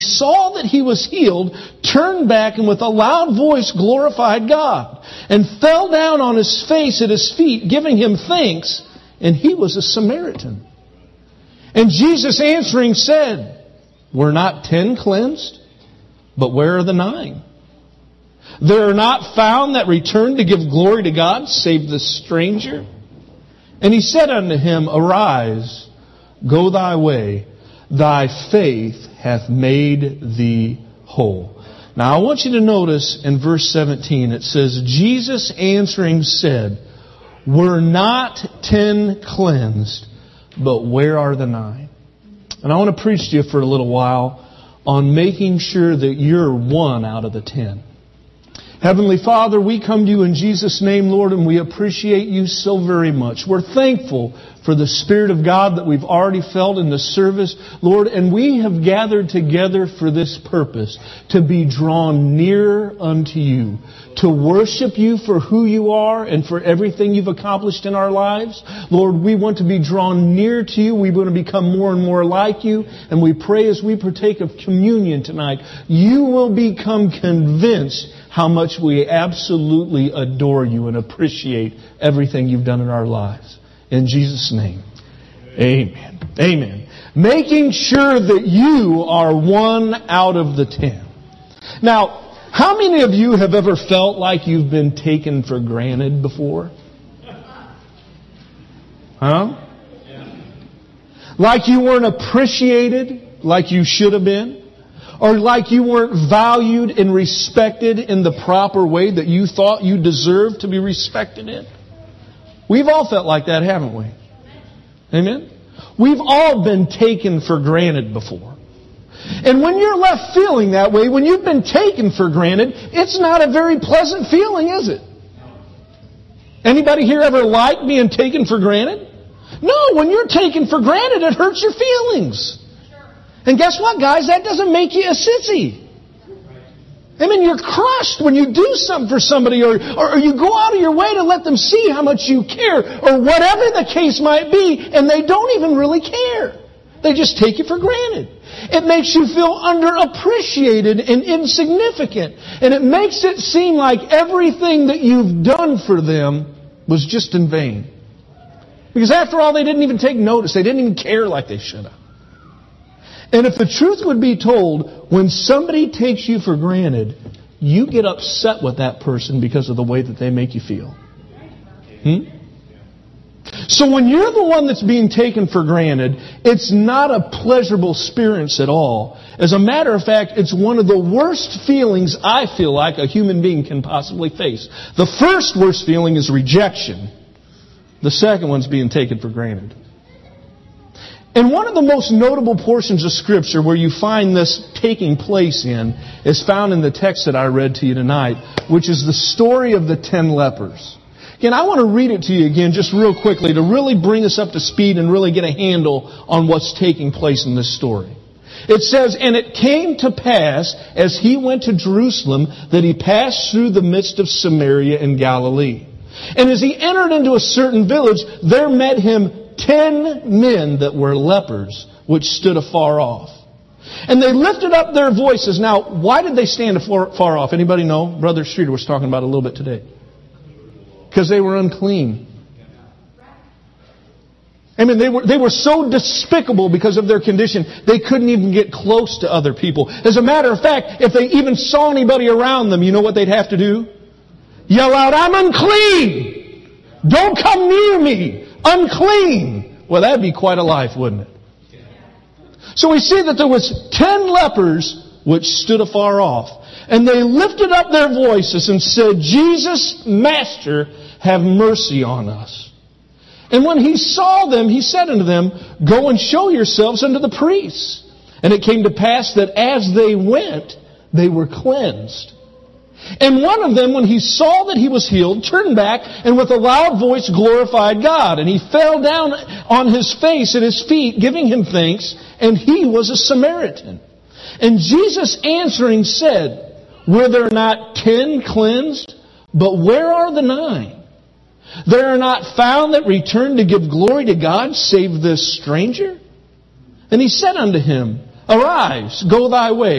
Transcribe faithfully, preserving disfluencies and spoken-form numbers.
saw that he was healed, turned back and with a loud voice glorified God, and fell down on his face at his feet, giving him thanks, and he was a Samaritan. And Jesus answering said, were not ten cleansed? But where are the nine? There are not found that return to give glory to God, save the stranger? And he said unto him, arise, go thy way, thy faith hath made thee whole. Now I want you to notice in verse seventeen, it says, Jesus answering said, were not ten cleansed, but where are the nine? And I want to preach to you for a little while on making sure that you're one out of the ten. Heavenly Father, we come to you in Jesus' name, Lord, and we appreciate you so very much. We're thankful for the Spirit of God that we've already felt in the service, Lord, and we have gathered together for this purpose, to be drawn near unto you, to worship you for who you are and for everything you've accomplished in our lives. Lord, we want to be drawn near to you. We want to become more and more like you, and we pray as we partake of communion tonight, you will become convinced how much we absolutely adore you and appreciate everything you've done in our lives. In Jesus' name, amen. Amen. Making sure that you are one out of the ten. Now, how many of you have ever felt like you've been taken for granted before? Huh? Like you weren't appreciated like you should have been? Or like you weren't valued and respected in the proper way that you thought you deserved to be respected in? We've all felt like that, haven't we? Amen? We've all been taken for granted before. And when you're left feeling that way, when you've been taken for granted, it's not a very pleasant feeling, is it? Anybody here ever like being taken for granted? No, when you're taken for granted, it hurts your feelings. And guess what, guys? That doesn't make you a sissy. I mean, you're crushed when you do something for somebody, or, or, or you go out of your way to let them see how much you care, or whatever the case might be, and they don't even really care. They just take you for granted. It makes you feel underappreciated and insignificant. And it makes it seem like everything that you've done for them was just in vain. Because after all, they didn't even take notice. They didn't even care like they should have. And if the truth would be told, when somebody takes you for granted, you get upset with that person because of the way that they make you feel. Hmm? So when you're the one that's being taken for granted, it's not a pleasurable experience at all. As a matter of fact, it's one of the worst feelings I feel like a human being can possibly face. The first worst feeling is rejection. The second one's being taken for granted. And one of the most notable portions of Scripture where you find this taking place in is found in the text that I read to you tonight, which is the story of the ten lepers. Again, I want to read it to you again just real quickly to really bring us up to speed and really get a handle on what's taking place in this story. It says, and it came to pass as he went to Jerusalem that he passed through the midst of Samaria and Galilee. And as he entered into a certain village, there met him ten men that were lepers, which stood afar off. And they lifted up their voices. Now, why did they stand afar far off? Anybody know? Brother Streeter was talking about it a little bit today. Because they were unclean. I mean, they were, they were so despicable because of their condition, they couldn't even get close to other people. As a matter of fact, if they even saw anybody around them, you know what they'd have to do? Yell out, I'm unclean! Don't come near me! Unclean! Well, that'd be quite a life, wouldn't it? So we see that there was ten lepers which stood afar off. And they lifted up their voices and said, Jesus, Master, have mercy on us. And when he saw them, he said unto them, go and show yourselves unto the priests. And it came to pass that as they went, they were cleansed. And one of them, when he saw that he was healed, turned back and with a loud voice glorified God. And he fell down on his face at his feet, giving him thanks. And he was a Samaritan. And Jesus answering said, were there not ten cleansed? But where are the nine? There are not found that return to give glory to God, save this stranger? And he said unto him, arise, go thy way.